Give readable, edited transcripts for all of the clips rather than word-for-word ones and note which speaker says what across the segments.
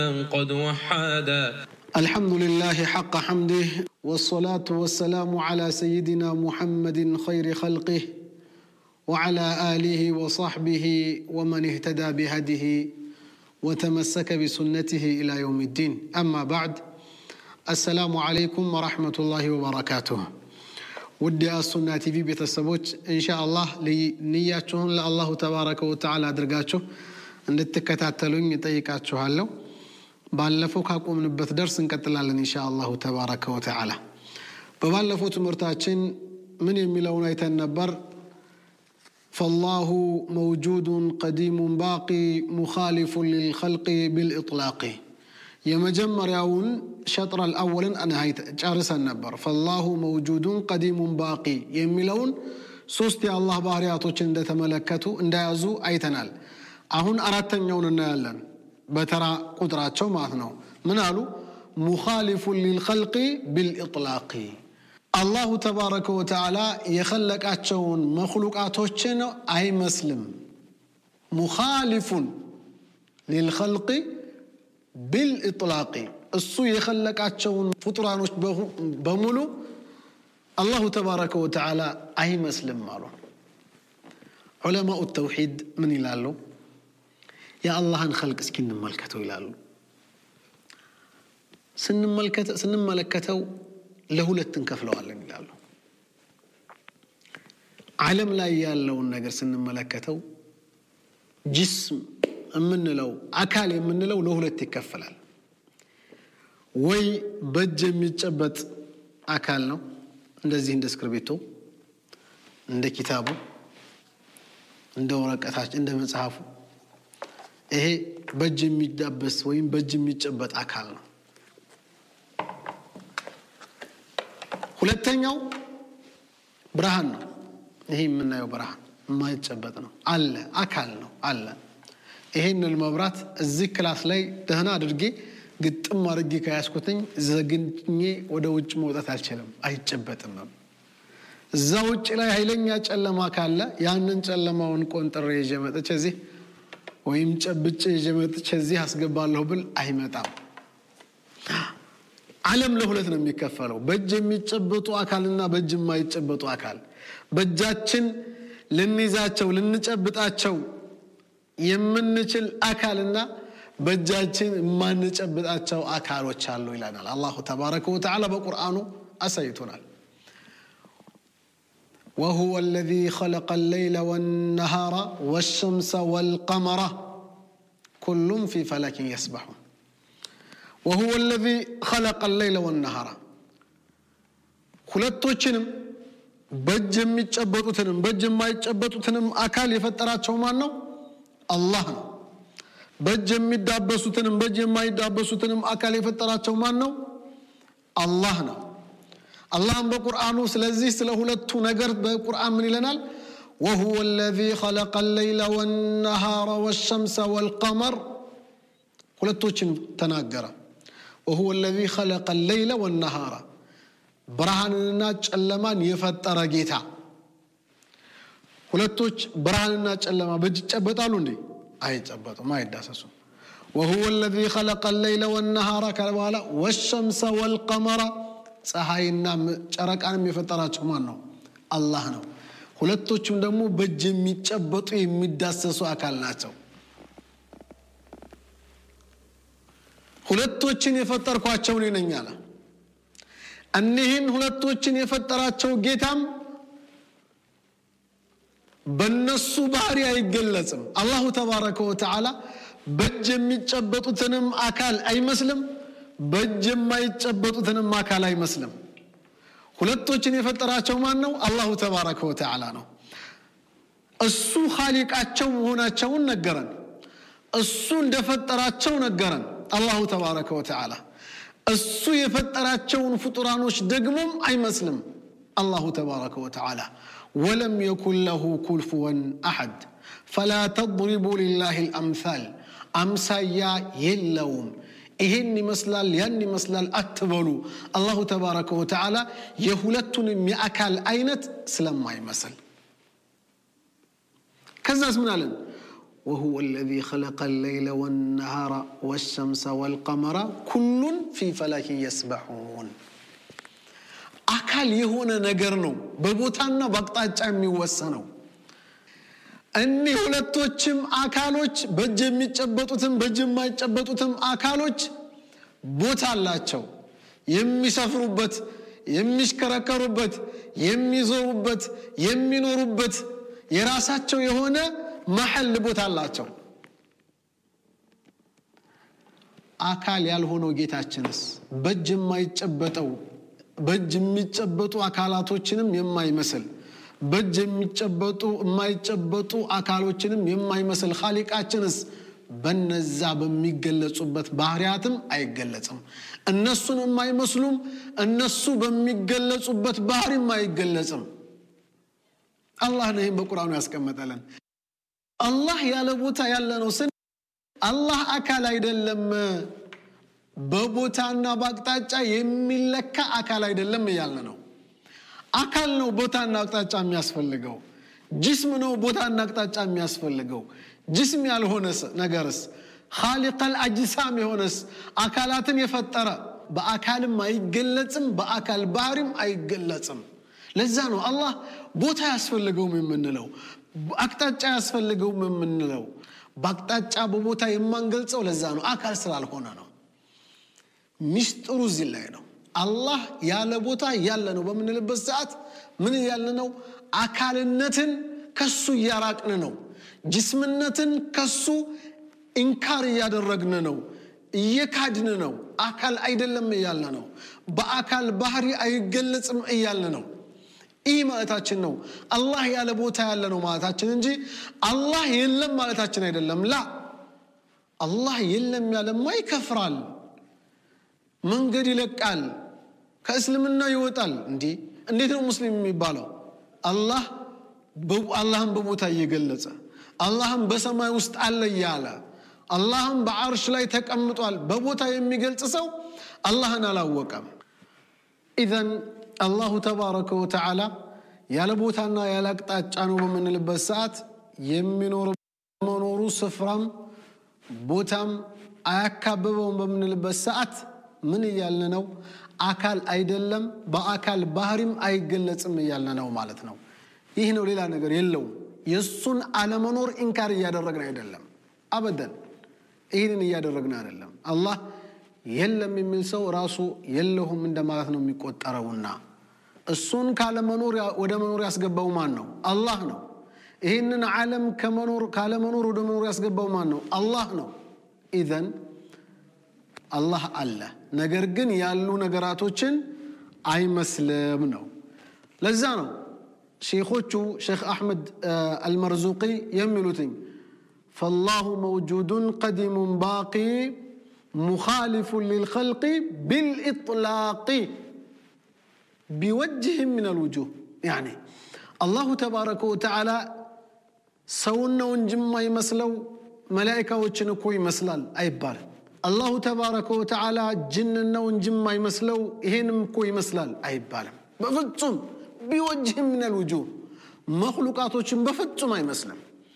Speaker 1: قد وحادا
Speaker 2: الحمد لله حق حمده والصلاة والسلام على سيدنا محمد خير خلقه وعلى آله وصحبه ومن اهتدى بهديه وتمسك بسنته إلى يوم الدين أما بعد السلام عليكم ورحمة الله وبركاته ودي السنة تي في بيتسبوت إن شاء الله لنياتهم لله تبارك وتعالى درجاته أن تكتاتلون يطيقاتشو هالو ባለፈው ካቆምንበት درس እንቀጥላለን ኢንሻአላሁ ተባረከ ወተዓላ በባለፈው ትምህርታችን ምን የሚለውን አይተን ነበር فالله موجود قديم باقي مخالف للخلق بالإطلاق የመጀመሪያውን شطر الأول أنا هيت ጨርሰን ነበር فالله موجود قديم باقي የሚለውን ሶስት የአላህ ባህሪያቶችን እንደተመለከቱ እንዳያዙ አይተናል አሁን አራተኛውን እናያለን بترى قدراتهم معناه من قالوا مخالف للخلق بالإطلاق الله تبارك وتعالى يخلق أتشون مخلوقاتهم أي مسلم مخالف للخلق بالإطلاق السو يخلق أتشون فطرانوش بمولو الله تبارك وتعالى أي مسلم مالو علماء التوحيد من يلالو يا الله نخلق سكين ملكته يلالو سن ملكته له لتنكفلوا على يلالو عالم لا يالو النجر سن ملكته جسم من لو أكال من لو له لتكفلال وي بج ميتشبت أكالنا እንደዚህ እንደስክሪፕቶ እንደ ኪታቡ እንደ ወረቀታች እንደ መጽሐፉ ይሄ በጅ የሚዳበስ ወይም በጅ የሚጨበጥ አካል ነው ሁለተኛው ብርሃን ነው ይሄ የምናየው ብርሃን የማይጨበጥ ነው አለ አካል ነው አለ ይሄንን መብራት እዚህ ክላስ ላይ ደህና አድርጌ ግጥም አድርጌ ካያስኩትኝ ዘግንኜ ወደ ውጭ መውጣት አልችልም አይጨበጥም እዛ ውጭ ላይ ኃይለኛ ጨለማ ካለ ያንን ጨለማውን ቆንጥሬ ይዤ መጥቼ እዚህ ወይም ጨብጬ ይዤ መጥቼ እዚህ አስገባለሁ ብል አይመጣም ዓለም ለሁለት ነው የሚከፈለው በእጅ የሚጨበጡ አካልና በእጅ የማይጨበጡ አካል በእጃችን ልንይዛቸው ልንጨብጣቸው የምንችል አካልና በእጃችን የማንጨብጣቸው አካሎች አሉ ይላናል አላሁ ተባረከ ወተዓላ በቁርአኑ አሳይቶናል وهو الذي خلق الليل والنهار والشمس والقمر كل في فلك يسبحون وهو الذي خلق الليل والنهار ሁለቶችንም በእጅ የሚጨበጡትንም በእጅ የማይጨበጡትንም አካል የፈጠራቸው ማን ነው አላህ ነው በእጅ የሚዳበሱትንም በእጅ የማይዳበሱትንም አካል የፈጠራቸው ማን ነው አላህ ነው አላህም በቁርአኑ ስለዚህ ስለ ሁለቱ ነገር በቁርአን ምን ይለናል وهو الذي خلق الليل والنهار والشمس والقمر ሁለቶችን ተናገረ وهو الذي خلق الليل والنهار ብርሃንንና ጨለማን የፈጠረ ጌታ ሁለቶች ብርሃንና ጨለማ በእጅ ይጨበጣሉ እንዴ አይጨበጡም አይዳሰሱም وهو الذي خلق الليل والنهار كالوالا والشمس والقمر ፀሐይና ጨረቃንም የፈጠራቸው ማን ነው አላህ ነው ሁለቶቹም ደግሞ በእጅ የሚጨበጡ የሚዳሰሱ አካል ናቸው ሁለቶችን የፈጠርኳቸው እኔ ነኝ አለ እነዚህን ሁለቶችን የፈጠራቸው ጌታም በእነሱ ባህሪ አይገለጽም አላሁ ተባረከ ወተዓላ በእጅ የሚጨበጡትንም አካል አይመስልም በእጅ የማይጨበጡትንም አካል አይመስልም ሁለቶችን የፈጠራቸው ማን ነው አላሁ ተባረከ ወተዓላ ነው እሱ ኻሊቃቸው መሆናቸውን ነገረን እሱ እንደፈጠራቸው ነገረን አላሁ ተባረከ ወተዓላ እሱ የፈጠራቸውን ፍጡራኖች ደግሞም አይመስልም አላሁ ተባረከ ወተዓላ ولم يكن له كفوا احد فلا تضربوا لله الامثال امثايا يلوم ይሄን ይመስላል ያን ይመስላል አትበሉ አላሁ ተባረከ ወተዓላ የሁለቱንም የአካል አይነት ስለማይመስል ከዛስ ምን አለን وهو الذي خلق الليل والنهار والشمس والقمر كل في فلك يسبحون አካል የሆነ ነገር ነው በቦታና በአቅጣጫ የሚወሰነው እኒ ሁለቶችም አካሎች በእጅ የሚጨበጡትም በእጅ የማይጨበጡትም አካሎች ቦታ አላቸው የሚሰፍሩበት የሚሽከረከሩበት የሚዞሩበት የሚኖሩበት የራሳቸው የሆነ መሐል ቦታ አላቸው አካል ያልሆነው ጌታችንስ በእጅ የማይጨበጠው በእጅ የሚጨበጡ አካላቶችንም የማይመስል በእጅ የሚጨበጡ የማይጨበጡ አካሎችንም የማይመስል ኻሊቃችንስ በነዛ በሚገለጹበት ባህሪያትም አይገለጽም እነሱን የማይመስሉም እነሱ በሚገለጹበት ባህሪም አይገለጽም አላህ ነው በቁርአኑ ያስቀመጠልን አላህ ያለ ቦታ ያለ ነው ስን አላህ አካል አይደለም በቦታና በአቅጣጫ የሚለካ አካል አይደለም ይያለ ነው አካል ነው ቦታና አቅጣጫ የሚያስፈልገው ጅስም ነው ቦታና አቅጣጫ የሚያስፈልገው ጅስም ያልሆነስ ነገርስ خالق الاجسام የሆነስ አካላትን የፈጠረ በአካልም አይገለጽም በአካል ባህሪም አይገለጽም ለዛ ነው አላህ ቦታ ያስፈልገው የምንለው አቅጣጫ ያስፈልገው የምንለው በአቅጣጫ በቦታ የማንገልጸው ለዛ ነው አካል ስላልሆነ ነው ሚስጥሩ እዚህ ላይ ነው አላህ ያለ ቦታ ያለ ነው በመንልበት ሰዓት ምን ያለ ነው አካልነትን ከሱ ያራቅነ ነው ጅስምነትን ከሱ ኢንካር ያደረግነ ነው እየካድነ ነው አካል አይደለም ያለ ነው በአካል ባህሪ አይገለጽም ያለ ነው ኢማታችን ነው አላህ ያለ ቦታ ያለ ነው ማለታችን እንጂ አላህ የለም ማለታችን አይደለም ላ አላህ የለም ያለማ ይከፍራል መንገድ ይለቃል ከእስልምና ይወጣል እንዴት ነው ሙስሊም የሚባለው አላህን በቦታ እየገለጸ አላህን በሰማይ ውስጥ አለ ያለ አላህን በአርሽ ላይ ተቀምጧል በቦታ የሚገልጽ ሰው አላህን አላወቀም اذا الله تبارك وتعالى ያለ ቦታና ያለ አቅጣጫ ነው በመንልበት ሰዓት የሚኖሩ ስፍራም ቦታም አያካበበውም በመንልበት ሰዓት ምን ያለ ነው አካል አይደለም በአካል ባህሪም አይገለጽም ያለ ነው ማለት ነው ይሄ ነው ሌላ ነገር የለው የሱን አለመኖር ኢንካር ያደረግን አይደለም አበደን ይሄንን ያደረግን አይደለም አላህ የለም የሚል ሰው ራሱ የለሁም እንደማለት ነው የሚቆጠረውና እሱን ካለመኖር ወደ መኖር ያስገባው ማን ነው አላህ ነው ይሄንን ዓለም ካለመኖር ወደ መኖር ያስገባው ማን ነው አላህ ነው اذا አላህ አለ ነገር ግን ያሉ ነገራቶችን አይመስልም ነው ለዛ ነው ሼኾቹ ሼኽ አህመድ አልመርዙቂ የሚሉትኝ فالله موجود قديم باقي مخالف للخلق بالإطلاق بوجه من الوجوه يعني الله تبارك وتعالى سونا ونجم يمسلو ملائكة وچنكو يمسلال أيبال الله تبارك وتعالى جننا ونجم يمسلو إهنم كو يمسلال أيبال بفتم بوجه من الوجوه مخلوقات وچن بفتم يمسلم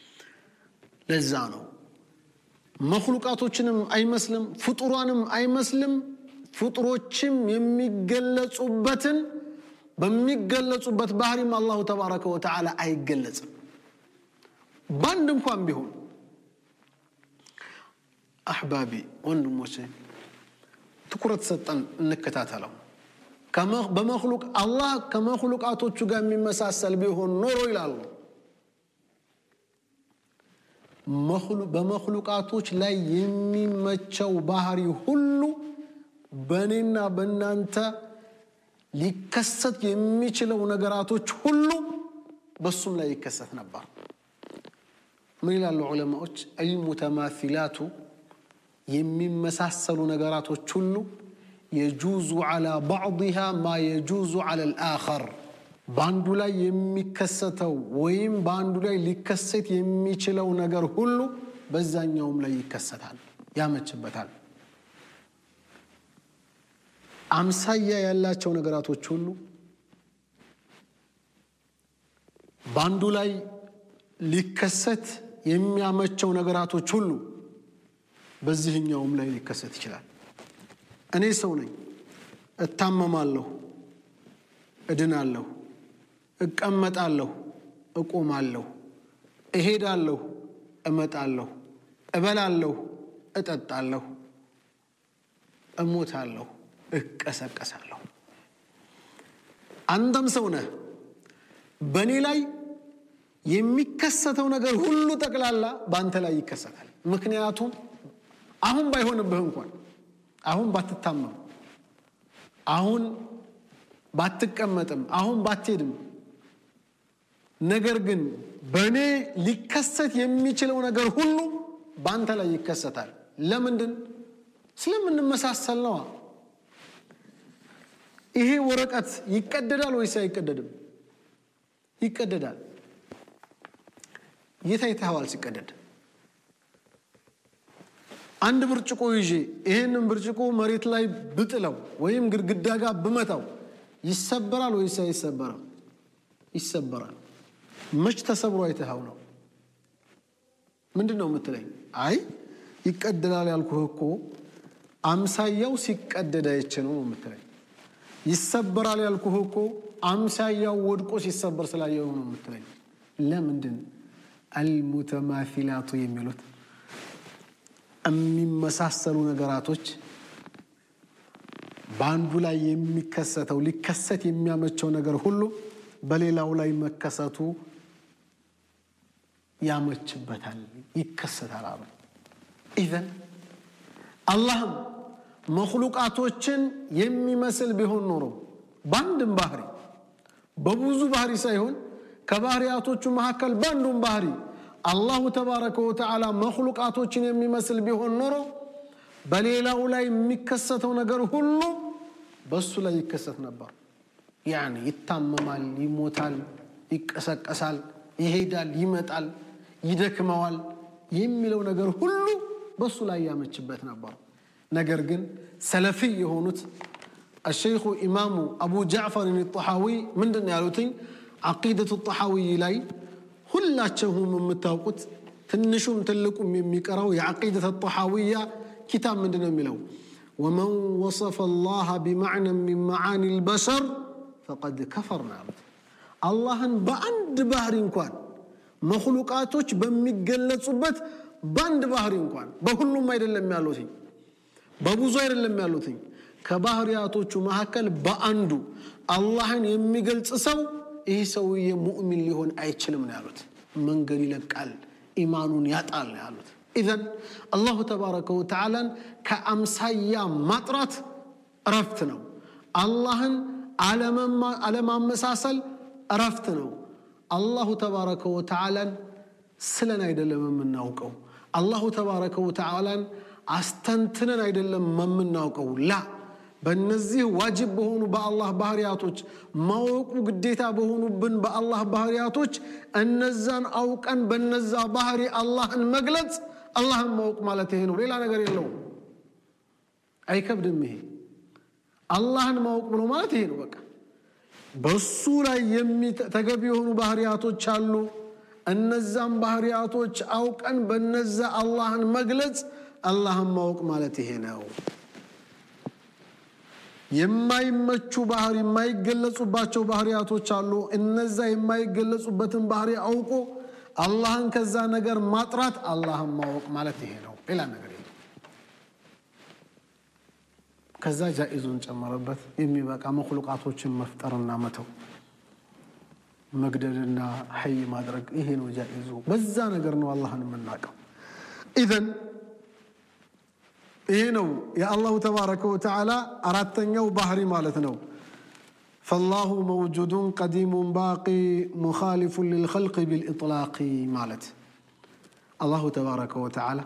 Speaker 2: لزانو مخلوقات وچنم أيمسلم فطرانم أيمسلم فطروچم يميگلصوبتن በሚገለጹበት ባህሪም አላሁ ተባረከ ወተዓላ አይገለጽም ባንድ እንኳን ቢሆን አህባቢ ወንድሞቼ ትኩረት ሰጠን እንከታተለው በመخلوق አላህ ከመخلوقाቶቹ ጋር የሚመሳሰል ቢሆን ኖሮ ይላሉ በመخلوقाቶች ላይ የሚመቸው ባህሪ ሁሉ በኔና በእናንተ ሊከሰት የሚችለው ነገራቶች ሁሉ በሱም ላይ ይከሰት ነበር ምን ይላሉ ዑለማዎች المتماثلات የሚመሳሰሉ ነገራቶች ሁሉ يجوز على بعضها ما يجوز على الآخر ባንዱ ላይ የሚከሰተው ወይም ባንዱ ላይ ሊከሰት የሚችለው ነገር ሁሉ በዛኛውም ላይ ይከሰታል ያመችበታል አምሳያ ያላቸው ነገራቶች ሁሉ ባንዱ ላይ ሊከሰት የሚያመቸው ነገራቶች ሁሉ በዚህኛውም ላይ ሊከሰት ይችላል። እኔ ሰው ነኝ፣ እታመማለሁ፣ እድናለሁ፣ እቀመጣለሁ፣ እቆማለሁ፣ እሄዳለሁ፣ እመጣለሁ፣ እበላለሁ፣ እጠጣለሁ፣ እሞታለሁ፣ እቀሰቀሳለሁ። አንተም ሰው ነህ። በእኔ ላይ የሚከሰተው ነገር ሁሉ ጠቅላላ በአንተ ላይ ይከሰታል። ምክንያቱም አሁን ባይሆንብህ እንኳን፣ አሁን ባትታመም፣ አሁን ባትቀመጥም፣ አሁን ባትሄድም፣ ነገር ግን በእኔ ሊከሰት የሚችለው ነገር ሁሉ በአንተ ላይ ይከሰታል። ለምንድን? ስለምንመሳሰል ነዋ። ይሄ ወረቀት ይቀደዳል ወይስ አይቀደድም? ይቀደዳል። የታይተዋል ሲቀደድ። አንድ ብርጭቆ ይዤ ይሄንን ብርጭቆ መሬት ላይ ብጥለው ወይም ግድግዳ ጋር ብመታው ይሰበራል ወይስ አይሰበርም? ይሰበራል። መች ተሰብሮ አይተኸው ነው? ምንድነው የምትለኝ? አይ ይቀደዳል ያልኩህ እኮ አምሳያው ሲቀደድ አይቼ ነው የምትለኝ። ይሰበራል ያልኩህ እኮ አምሳያው ወድቆ ሲሰበር ስላየው ነው የምትለኝ። ለምንድን? አልሙተማሲላቱ የሚሉት የሚመሳሰሉ ነገራቶች በአንዱ ላይ የሚከሰተው ሊከሰት የሚያመቸው ነገር ሁሉ በሌላው ላይ መከሰቱ ያመችበታል፣ ይከሰታል አሉ። ኢዘን አላህም መኽሉቃቶችን የሚመስል ቢሆን ኖሮ በአንድም ባህሪ በብዙ ባህሪ ሳይሆን ከባህሪያቶቹ መካከል በአንዱም ባህሪ አላሁ ተባረከ ወተዓላ መኽሉቃቶችን የሚመስል ቢሆን ኖሮ በሌላው ላይ የሚከሰተው ነገር ሁሉ በሱ ላይ ይከሰት ነበር። ያኒ ይታመማል፣ ይሞታል፣ ይቀሰቀሳል፣ ይሄዳል፣ ይመጣል፣ ይደክመዋል የሚለው ነገር ሁሉ በሱ ላይ ያመችበት ነበር። ነገር ግን ሰለፊ የሆኑት الشيخ إمام أبو جعفر الطحاوي من دون يالوتين عقيدة الطحاوي لاي ሁላቸውም የምታውቁት ትንሹም ትልቁም የሚቀራው የعقيدة الطحاوية كتاب ምንድነው የሚለው? ومن وصف الله بمعنى من معاني البشر فقد كفرنا አላህን በአንድ ባህሪ እንኳን መኽሉቃቶች በሚገለጹበት በአንድ ባህሪ እንኳን በሁሉም አይደለም ያሉት፣ በብዙ አይደለም ያሉት፣ ከባህሪያቶቹ መካከል በአንዱ አላህን የሚገልጽ ሰው ይህ ሰውዬ ሙእሚን ሊሆን አይችልም ነው ያሉት። መንገድ ይለቃል፣ ኢማኑን ያጣል ነው ያሉት። ኢዘን አላሁ ተባረከ ወተዓላን ከአምሳያ ማጥራት እረፍት ነው። አላህን አለማመሳሰል እረፍት ነው። አላሁ ተባረከ ወተዓላን ስለን አይደለም የምናውቀው፣ አላሁ ተባረከ ወተዓላን አስተንትነን አይደለም የምናውቀው። ላ በእነዚህ ዋጅብ በሆኑ በአላህ ባህሪያቶች ማወቁ ግዴታ በሆኑብን በአላህ ባህሪያቶች እነዛን አውቀን በነዛ ባህሪ አላህን መግለጽ አላህን ማወቅ ማለት ይሄ ነው። ሌላ ነገር የለውም። አይከብድም። ይሄ አላህን ማወቅ ብሎ ማለት ይሄ ነው። በቃ በሱ ላይ ተገቢ የሆኑ ባህሪያቶች አሉ። እነዛን ባህሪያቶች አውቀን በነዛ አላህን መግለጽ አላህን ማወቅ ማለት ይሄ ነው። የማይመቹ ባህሪ የማይገለጹባቸው ባህሪያቶች አሉ። እነዛ የማይገለጹበትን ባህሪ አውቆ አላህን ከዛ ነገር ማጥራት አላህን ማወቅ ማለት ይሄ ነው። ሌላ ነገር የለም። ከዛ ጃኢዙን ጨመረበት የሚበቃ መኽሉቃቶችን መፍጠርና መተው፣ መግደልና ሐይ ማድረግ ይሄ ነው ጃኢዙ። በዛ ነገር ነው አላህን የምናውቀው። ኢዘን ይሄ ነው የአላሁ ተባረከ ወተዓላ አራተኛው ባህሪ ማለት ነው። فالله موجود قديم باقي مخالف للخلق بالإطلاق ማለት الله تبارك وتعالى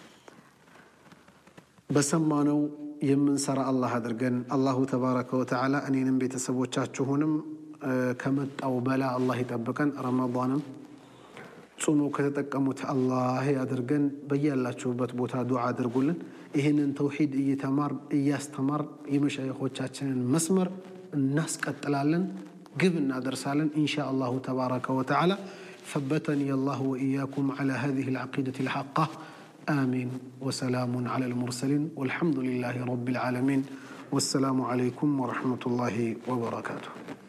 Speaker 2: በሰማነው የምንሰራ አላህ አድርገን። አላሁ ተባረከ ወተዓላ እኔንም ቤተሰቦቻችሁንም ከመጣው በላ አላህ ይጠብቀን። ረመዳንም ጾሙ ከተጠቀሙት አላህ ያድርገን። በያላችሁበት ቦታ ዱዓ አድርጉልን። ይሄንን ተውሂድ እየተማር እያስተማር የመሻይኾቻችንን መስመር እናስቀጥላለን፣ ግብ እናደርሳለን ኢንሻአላሁ ተባረከ ወተዓላ። ثبتني الله وإياكم على هذه العقيدة الحقة. آمين. وسلام على المرسلين والحمد لله رب العالمين. والسلام عليكم ورحمة الله وبركاته.